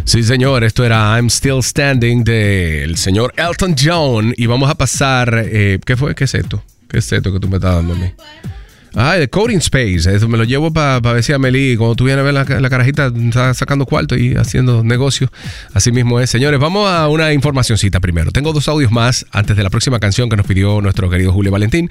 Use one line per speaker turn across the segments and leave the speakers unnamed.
Sí, señor, esto era I'm Still Standing del señor Elton John. Y vamos a pasar, ¿qué fue? ¿Qué es esto? ¿Qué es esto que tú me estás dando a mí? De Coding Space. Eso me lo llevo para ver si Amelie, cuando tú vienes a ver la carajita, está sacando cuarto y haciendo negocio. Así mismo es. Señores, vamos a una informacioncita primero. Tengo 2 audios más antes de la próxima canción que nos pidió nuestro querido Julio Valentín.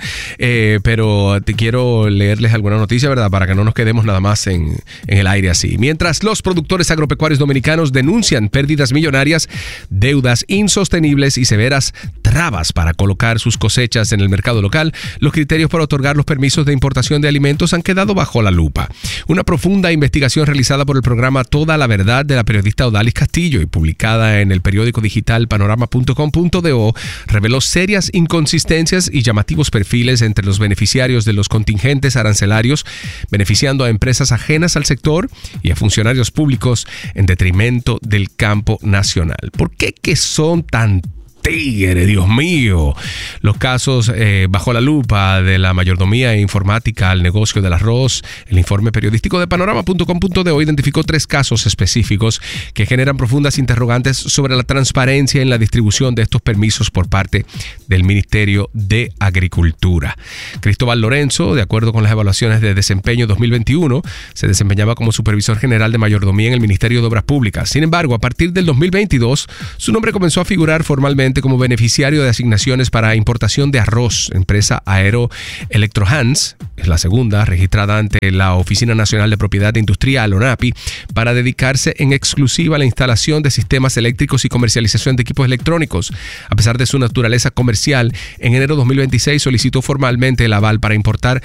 Pero te quiero leerles alguna noticia, ¿verdad? Para que no nos quedemos nada más en el aire así. Mientras los productores agropecuarios dominicanos denuncian pérdidas millonarias, deudas insostenibles y severas trabas para colocar sus cosechas en el mercado local, los criterios para otorgar los permisos de importación de alimentos han quedado bajo la lupa. Una profunda investigación realizada por el programa Toda la Verdad de la periodista Odalis Castillo y publicada en el periódico digital panorama.com.do reveló serias inconsistencias y llamativos perfiles entre los beneficiarios de los contingentes arancelarios, beneficiando a empresas ajenas al sector y a funcionarios públicos en detrimento del campo nacional. ¿Por qué que son tan tigre, Dios mío? Los casos bajo la lupa de la mayordomía e informática al negocio del arroz. El informe periodístico de panorama.com.do identificó 3 casos específicos que generan profundas interrogantes sobre la transparencia en la distribución de estos permisos por parte del Ministerio de Agricultura. Cristóbal Lorenzo, de acuerdo con las evaluaciones de desempeño 2021, se desempeñaba como supervisor general de mayordomía en el Ministerio de Obras Públicas. Sin embargo, a partir del 2022, su nombre comenzó a figurar formalmente como beneficiario de asignaciones para importación de arroz. Empresa Aero Electrohans, es la segunda, registrada ante la Oficina Nacional de Propiedad Industrial, ONAPI, para dedicarse en exclusiva a la instalación de sistemas eléctricos y comercialización de equipos electrónicos. A pesar de su naturaleza comercial, en enero de 2026 solicitó formalmente el aval para importar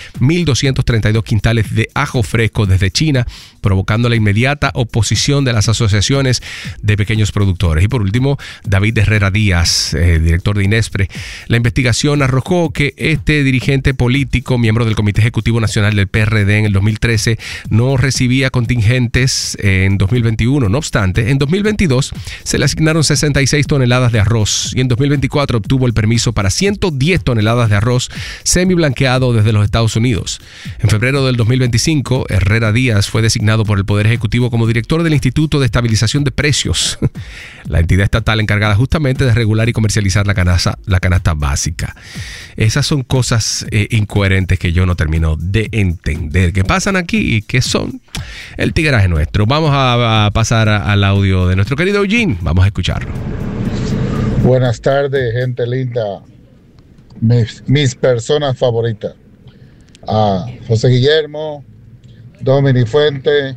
1.232 quintales de ajo fresco desde China, provocando la inmediata oposición de las asociaciones de pequeños productores. Y por último, David Herrera Díaz, director de INESPRE. La investigación arrojó que este dirigente político, miembro del Comité Ejecutivo Nacional del PRD en el 2013, no recibía contingentes en 2021. No obstante, en 2022 se le asignaron 66 toneladas de arroz y en 2024 obtuvo el permiso para 110 toneladas de arroz semiblanqueado desde los Estados Unidos. En febrero del 2025, Herrera Díaz fue designado por el Poder Ejecutivo como director del Instituto de Estabilización de Precios, la entidad estatal encargada justamente de regular y comercializar la canasta básica. Esas son cosas incoherentes que yo no termino de entender. ¿Qué pasan aquí y qué son? El tigueraje nuestro. Vamos a pasar al audio de nuestro querido Eugene. Vamos a escucharlo.
Buenas tardes, gente linda. Mis personas favoritas. José Guillermo, Domini Fuente,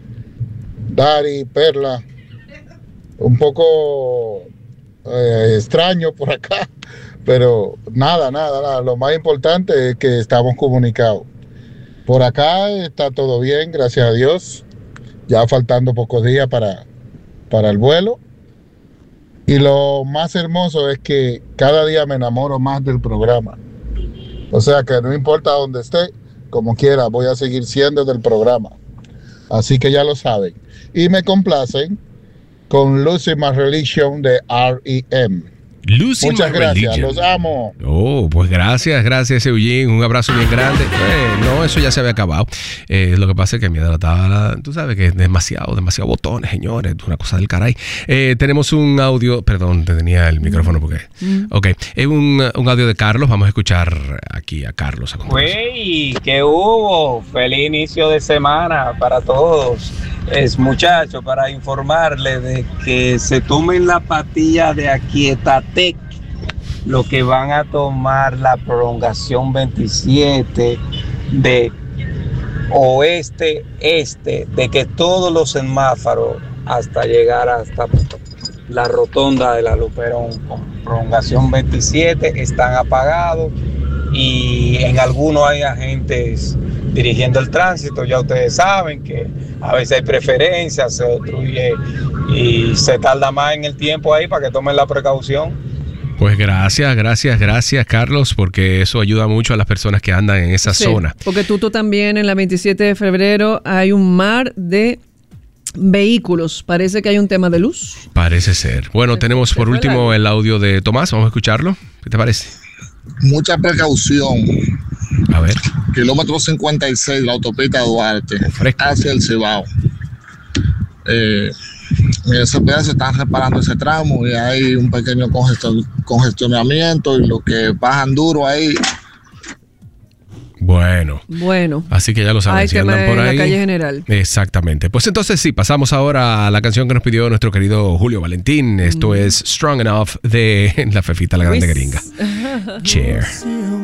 Dari, Perla. Un poco extraño por acá, pero nada, lo más importante es que estamos comunicados. Por acá está todo bien, gracias a Dios, ya faltando pocos días para el vuelo, y lo más hermoso es que cada día me enamoro más del programa, o sea que no importa dónde esté, como quiera, voy a seguir siendo del programa, así que ya lo saben, y me complacen con Lucy My Religion de R.E.M.
Lucy
Muchas
My
gracias,
Religion.
los amo.
Oh, pues gracias Eugene, un abrazo bien grande. No, eso ya se había acabado. Lo que pasa es que mi edad estaba, tú sabes que es demasiado botones, señores, una cosa del caray. Tenemos un audio, perdón, te tenía el micrófono porque... Ok, es un audio de Carlos, vamos a escuchar aquí a Carlos.
Güey, ¿qué hubo? Feliz inicio de semana para todos. Muchachos, para informarles de que se tomen la pastilla de Aquietatec, lo que van a tomar la prolongación 27 de oeste-este, de que todos los semáforos hasta llegar hasta la rotonda de la Luperón con prolongación 27 están apagados y en algunos hay agentes dirigiendo el tránsito. Ya ustedes saben que a veces hay preferencias, se obstruye y se tarda más en el tiempo ahí para que tomen la precaución.
Pues gracias Carlos, porque eso ayuda mucho a las personas que andan en esa zona.
Porque tú también en la 27 de febrero hay un mar de vehículos. Parece que hay un tema de luz.
Parece ser. Bueno, tenemos por último el audio de Tomás, vamos a escucharlo. ¿Qué te parece?
Mucha precaución.
A ver.
Kilómetro 56, la autopista Duarte, hacia el Cibao. SPS están reparando ese tramo y hay un pequeño congestionamiento y los que bajan duro ahí.
Bueno, así que ya lo saben, si andan por ahí.
En la calle General.
Exactamente. Pues entonces sí, pasamos ahora a la canción que nos pidió nuestro querido Julio Valentín. Esto es Strong Enough de La Fefita, la Grande Gringa. Cheer.